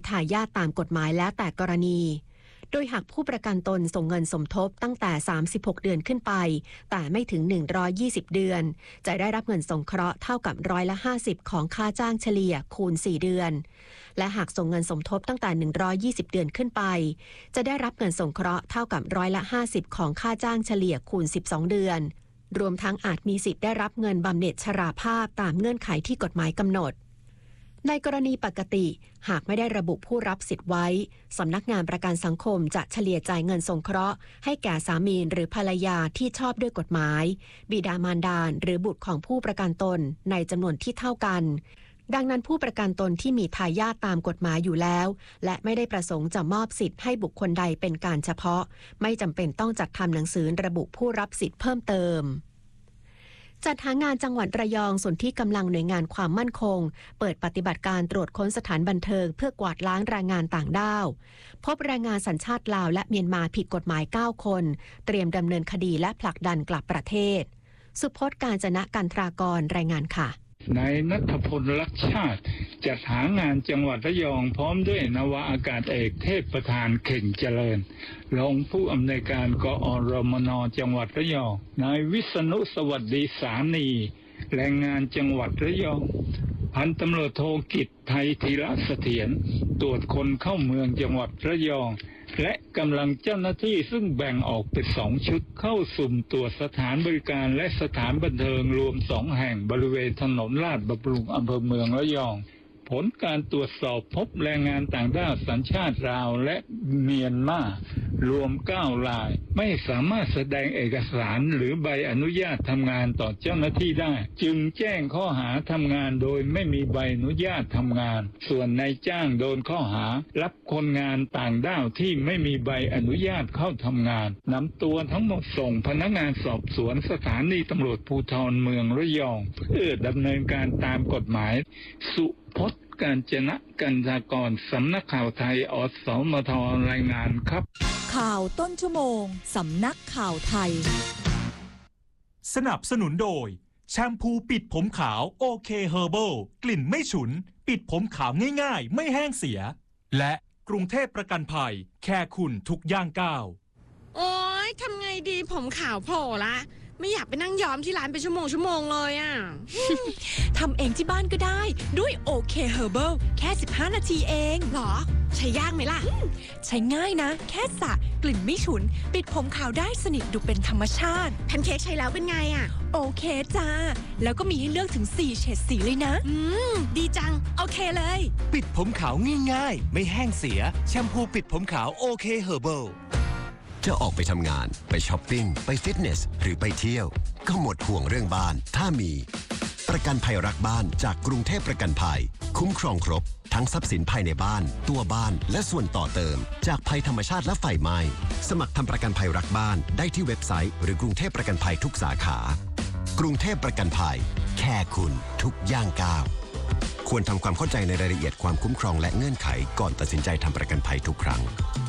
ทายาทตามกฎหมายแล้วแต่กรณีโดยหากผู้ประกันตนส่งเงินสมทบตั้งแต่36เดือนขึ้นไปแต่ไม่ถึง120เดือนจะได้รับเงินสงเคราะห์เท่ากับ50%ของค่าจ้างเฉลี่ยคูณ4เดือนและหากส่งเงินสมทบตั้งแต่120เดือนขึ้นไปจะได้รับเงินสงเคราะห์เท่ากับ50%ของค่าจ้างเฉลี่ยคูณ12เดือนรวมทั้งอาจมีสิทธิ์ได้รับเงินบำเหน็จชราภาพตามเงื่อนไขที่กฎหมายกำหนดในกรณีปกติหากไม่ได้ระบุผู้รับสิทธิ์ไว้สำนักงานประกันสังคมจะเฉลี่ยจ่ายเงินสงเคราะห์ให้แก่สามีหรือภรรยาที่ชอบด้วยกฎหมายบิดามารดาหรือบุตรของผู้ประกันตนในจำนวนที่เท่ากันดังนั้นผู้ประกันตนที่มีทายาทตามกฎหมายอยู่แล้วและไม่ได้ประสงค์จะมอบสิทธิ์ให้บุคคลใดเป็นการเฉพาะไม่จำเป็นต้องจัดทำหนังสือระบุผู้รับสิทธิ์เพิ่มเติมจัดหางานจังหวัดระยองส่วนที่กำลังหน่วยงานความมั่นคงเปิดปฏิบัติการตรวจค้นสถานบันเทิงเพื่อกวาดล้างแรงงานต่างด้าวพบแรงงานสัญชาติลาวและเมียนมาผิดกฎหมาย9คนเตรียมดำเนินคดีและผลักดันกลับประเทศสุพจน์ กาญจนะกันทรากรรายงานค่ะนายณัฐพล ลักษณ์ชาติจัดหางานจังหวัดระยองพร้อมด้วยนาวาอากาศเอกเทพประธานเข่งเจริญรองผู้อำนวยการกอรมน.จังหวัดระยองนายวิษณุสวัสดีสานีแรงงานจังหวัดระยองพันตำรวจโทกิจไทยธีระเสถียรตรวจคนเข้าเมืองจังหวัดระยองและกำลังเจ้าหน้าที่ซึ่งแบ่งออกเป็น2ชุดเข้าสุ่มตรวจสถานบริการและสถานบันเทิงรวม2แห่งบริเวณถนนลาดบำรุงอำเภอเมืองระยองผลการตรวจสอบพบแรงงานต่างด้าวสัญชาติลาวและเมียนมารวม9รายไม่สามารถแสดงเอกสารหรือใบอนุญาตทำงานต่อเจ้าหน้าที่ได้จึงแจ้งข้อหาทำงานโดยไม่มีใบอนุญาตทำงานส่วนนายจ้างโดนข้อหารับคนงานต่างด้าวที่ไม่มีใบอนุญาตเข้าทำงานนำตัวทั้งหมดส่งพนักงานสอบสวนสถานีตำรวจภูธรเมืองระยองเพื่อดำเนินการตามกฎหมายสุพจน์ กาญจนะกันทรากรสำนักข่าวไทยอสมทรายงานครับข่าวต้นชั่วโมงสำนักข่าวไทยสนับสนุนโดยแชมพูปิดผมขาวโอเคเฮอร์เบิลกลิ่นไม่ฉุนปิดผมขาวง่ายๆไม่แห้งเสียและกรุงเทพประกันภัยแค่คุณทุกย่างก้าวโอ๊ยทำไงดีผมขาวโผล่ละไม่อยากไปนั่งย้อมที่ร้านเป็นชั่วโมงเลยอ่ะทำเองที่บ้านก็ได้ด้วยโอเคเฮอร์เบิลแค่15นาทีเองหรอใช้ยากไหมล่ะใช้ง่ายนะแค่สระกลิ่นไม่ฉุนปิดผมขาวได้สนิทดูเป็นธรรมชาติแพนเค้กใช้แล้วเป็นไงอ่ะโอเคจ้าแล้วก็มีให้เลือกถึง4เฉดสีเลยนะดีจังโอเคเลยปิดผมขาวง่ายๆไม่แห้งเสียแชมพูปิดผมขาวโอเคเฮอร์เบิลจะออกไปทำงานไปช้อปปิ้งไปฟิตเนสหรือไปเที่ยวก็หมดห่วงเรื่องบ้านถ้ามีประกันภัยรักบ้านจากกรุงเทพประกันภัยคุ้มครองครบทั้งทรัพย์สินภายในบ้านตัวบ้านและส่วนต่อเติมจากภัยธรรมชาติและไฟไหม้สมัครทำประกันภัยรักบ้านได้ที่เว็บไซต์หรือกรุงเทพประกันภัยทุกสาขากรุงเทพประกันภัยแค่คุณทุกย่างก้าวควรทำความเข้าใจในรายละเอียดความคุ้มครองและเงื่อนไขก่อนตัดสินใจทำประกันภัยทุกครั้ง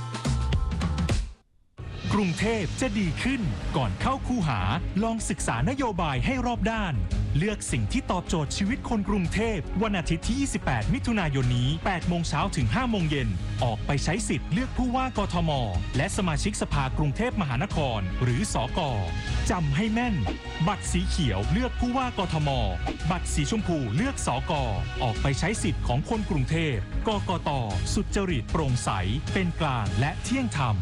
กรุงเทพจะดีขึ้นก่อนเข้าคูหาลองศึกษานโยบายให้รอบด้านเลือกสิ่งที่ตอบโจทย์ชีวิตคนกรุงเทพวันอาทิตย์ที่28มิถุนายนนี้8โมงเช้าถึง5โมงเย็นออกไปใช้สิทธิ์เลือกผู้ว่ากทมและสมาชิกสภากรุงเทพมหานครหรือสก.จำให้แม่นบัตรสีเขียวเลือกผู้ว่ากทมบัตรสีชมพูเลือกสก.ออกไปใช้สิทธิ์ของคนกรุงเทพกกต.สุจริตโปร่งใสเป็นกลางและเที่ยงธรรม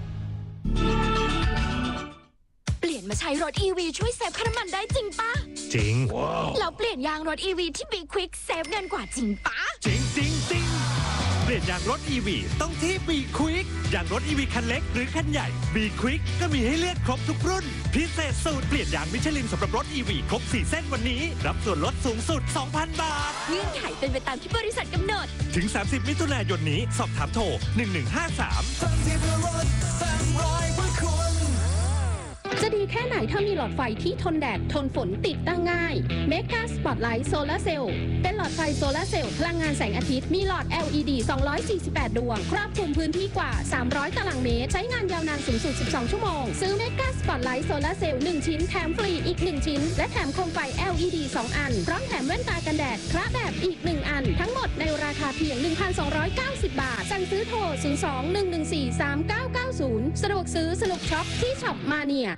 เปลี่ยนมาใช้รถ EV ช่วยเซฟค่าน้ำมันได้จริงปะจริงแล้วเปลี่ยนยางรถ EV ที่ Be Quick เซฟเงินกว่าจริงปะจริงเปลี่ยนยางรถ EV ต้องที่ Be Quick ยางรถ EV คันเล็กหรือคันใหญ่ Be Quick ก็มีให้เลือกครบทุกรุ่นพิเศษสูตรเปลี่ยนยางมิชลินสำหรับรถ EV ครบ4เส้นวันนี้รับส่วนลดสูงสุด 2,000 บาทเงื่อนไขเป็นไปตามที่บริษัทกำหนดถึง30มิถุนายนนี้สอบถามโทร1153 จะดีแค่ไหนถ้ามีหลอดไฟที่ทนแดดทนฝนติดตั้งง่าย Mega Spotlight Solar Cell เป็นหลอดไฟโซลาร์เซลล์พลังงานแสงอาทิตย์มีหลอด LED 248 ดวงครอบคลุมพื้นที่กว่า300 ตารางเมตรใช้งานยาวนานสูงสุด12 ชั่วโมงซื้อ Mega Spotlight Solar Cell 1 ชิ้นแถมฟรีอีก1ชิ้นและแถมโคมไฟ LED 2 อันพร้อมแถมแว่นตากันแดดคละแบบอีก1อันทั้งหมดในราคาเพียง 1,290 บาทสั่งซื้อโทร 02-114-3990 สะดวกซื้อสนุกช็อปที่ช็อปมาเนีย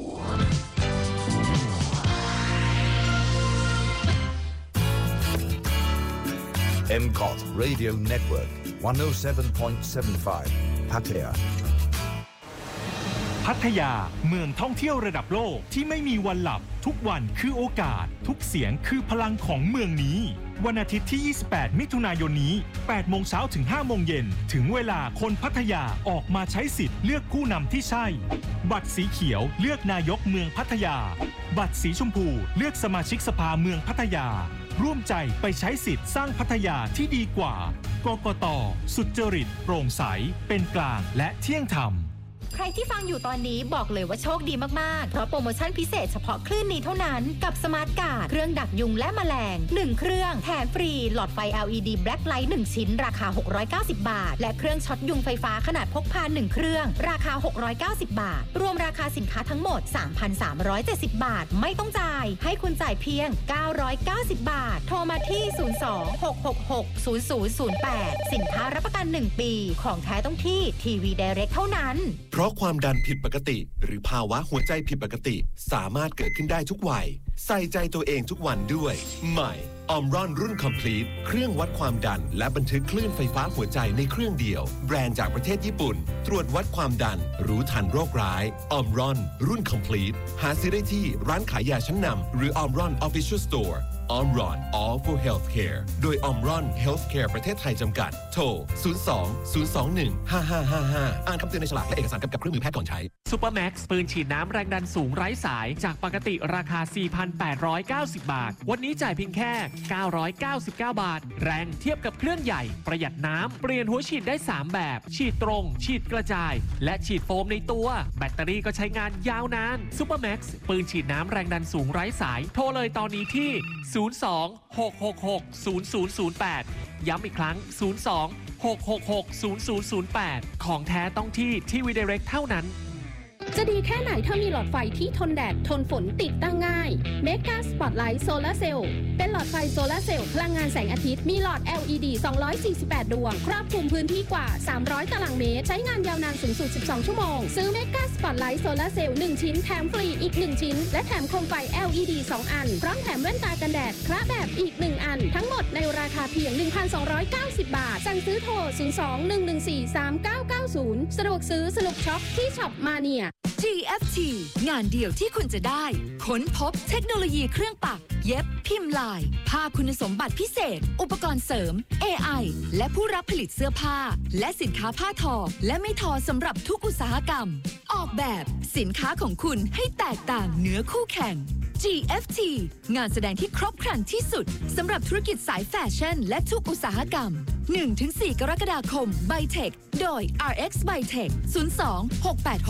MCOT Radio Network 107.75 พัทยาพัทยาเมืองท่องเที่ยวระดับโลกที่ไม่มีวันหลับทุกวันคือโอกาสทุกเสียงคือพลังของเมืองนี้วันอาทิตย์ที่ 28 มิถุนายนนี้ 8 โมงเช้าถึง 5 โมงเย็นถึงเวลาคนพัทยาออกมาใช้สิทธิ์เลือกผู้นำที่ใช่บัตรสีเขียวเลือกนายกเมืองพัทยาบัตรสีชมพูเลือกสมาชิกสภาเมืองพัทยาร่วมใจไปใช้สิทธิ์สร้างพัทยาที่ดีกว่ากกต.สุจริตโปร่งใสเป็นกลางและเที่ยงธรรมใครที่ฟังอยู่ตอนนี้บอกเลยว่าโชคดีมากๆเพราะโปรโมชั่นพิเศษเฉพาะคลื่นนี้เท่านั้นกับสมาร์ทการ์ดเครื่องดักยุงและแมลง1เครื่องแถมฟรีหลอดไฟ LED Black Light 1 ชิ้นราคา690 บาทและเครื่องช็อตยุงไฟฟ้าขนาดพกพา1เครื่องราคา690 บาทรวมราคาสินค้าทั้งหมด 3,370 บาทไม่ต้องจ่ายให้คุณจ่ายเพียง990 บาทโทรมาที่02-666-0008สินค้ารับประกัน1ปีของแท้ต้องที่ทีวีไดเรกเท่านั้นเพราะความดันผิดปกติหรือภาวะหัวใจผิดปกติสามารถเกิดขึ้นได้ทุกวัยใส่ใจตัวเองทุกวันด้วยใหม่ออมรอนรุ่น Complete เครื่องวัดความดันและบันทึกคลื่นไฟฟ้าหัวใจในเครื่องเดียวแบรนด์จากประเทศญี่ปุ่นตรวจวัดความดันรู้ทันโรคร้ายออมรอนรุ่น Complete หาซื้อได้ที่ร้านขายยาชั้นนำหรือออมรอน Official Storeออมรอน All for Healthcare โดยออมรอน Healthcare ประเทศไทยจำกัดโทร 02-021-5555 อ่านคำเตือนในฉลากและเอกสารกำกับเครื่องมือแพทย์ก่อนใช้ซูเปอร์แม็กซ์ปืนฉีดน้ำแรงดันสูงไร้สายจากปกติราคา 4,890 บาทวันนี้จ่ายเพียงแค่ 999 บาทแรงเทียบกับเครื่องใหญ่ประหยัดน้ำเปลี่ยนหัวฉีดได้3แบบฉีดตรงฉีดกระจายและฉีดโฟมในตัวแบตเตอรี่ก็ใช้งานยาวนานซูเปอร์แม็กซ์ปืนฉีดน้ำแรงดันสูงไร้สายโทรเลยตอนนี้ที่02-666-0008 ย้ำอีกครั้ง 02-666-0008 ของแท้ต้องที่ทีวีไดเรกเท่านั้นจะดีแค่ไหนถ้ามีหลอดไฟที่ทนแดดทนฝนติดตั้งง่าย Mega Spotlight Solar Cell เป็นหลอดไฟโซลาร์เซลล์พลังงานแสงอาทิตย์มีหลอด LED 248 ดวงครอบคลุมพื้นที่กว่า300 ตารางเมตรใช้งานยาวนานสูงสุด12 ชั่วโมงซื้อ Mega Spotlight Solar Cell 1 ชิ้นแถมฟรีอีก1ชิ้นและแถมโคมไฟ LED 2 อันพร้อมแถมแว่นตากันแดดคละแบบอีก1อันทั้งหมดในราคาเพียง 1,290 บาทสั่งซื้อโทร 02-114-3990 สะดวกซื้อสนุกช็อปที่ช็อปมาเนีย GFT งานเดียวที่คุณจะได้ค้นพบเทคโนโลยีเครื่องปักเย็บพิมพ์ลายผ้าคุณสมบัติพิเศษอุปกรณ์เสริม AI และผู้รับผลิตเสื้อผ้าและสินค้าผ้าทอและไม่ทอสำหรับทุกอุตสาหกรรมออกแบบสินค้าของคุณให้แตกต่างเหนือคู่แข่ง GFT งานแสดงที่ครบครันที่สุดสำหรับธุรกิจสายแฟชั่นและทุกอุตสาหกรรม 1-4 กรกฎาคม Bytech โดย RX Bytech 02-686